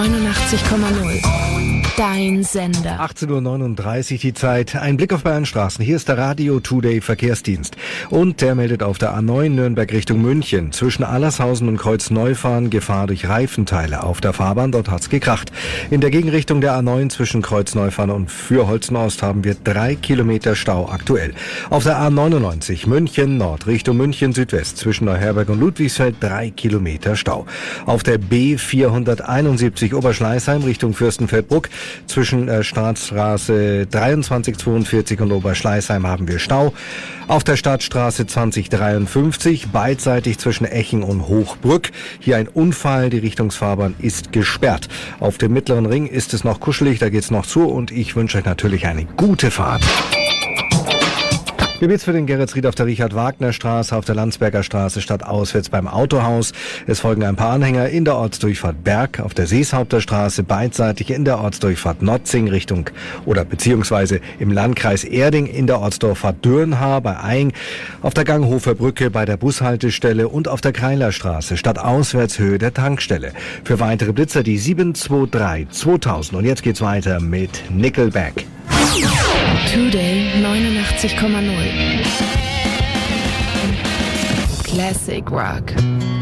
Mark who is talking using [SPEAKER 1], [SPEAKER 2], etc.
[SPEAKER 1] 89,0. Dein Sender.
[SPEAKER 2] 18.39 Uhr die Zeit. Ein Blick auf Bayernstraßen. Hier ist der Radio Today Verkehrsdienst. Und der meldet auf der A9 Nürnberg Richtung München. Zwischen Allershausen und Kreuzneufahren Gefahr durch Reifenteile auf der Fahrbahn. Dort hat's gekracht. In der Gegenrichtung der A9 zwischen Kreuzneufahren und Fürholzen-Ost haben wir 3 Kilometer Stau aktuell. Auf der A99 München Nord Richtung München Südwest zwischen Neuherberg und Ludwigsfeld 3 Kilometer Stau. Auf der B471 Oberschleißheim Richtung Fürstenfeldbruck zwischen Staatsstraße 2342 und Oberschleißheim haben wir Stau. Auf der Stadtstraße 2053 beidseitig zwischen Echen und Hochbrück. Hier ein Unfall, die Richtungsfahrbahn ist gesperrt. Auf dem Mittleren Ring ist es noch kuschelig, da geht's noch zu und ich wünsche euch natürlich eine gute Fahrt. Geht's für den Geretsried auf der Richard-Wagner-Straße, auf der Landsberger Straße stadtauswärts beim Autohaus. Es folgen ein paar Anhänger in der Ortsdurchfahrt Berg, auf der Seeshaupter Straße beidseitig in der Ortsdurchfahrt Notzing Richtung oder beziehungsweise im Landkreis Erding in der Ortsdurchfahrt Dürnhaar bei Aing, auf der Ganghofer Brücke bei der Bushaltestelle und auf der Kreilerstraße stadtauswärts Höhe der Tankstelle. Für weitere Blitzer die 723 2000. Und jetzt geht's weiter mit Nickelback.
[SPEAKER 1] Today 89,0. Classic Rock.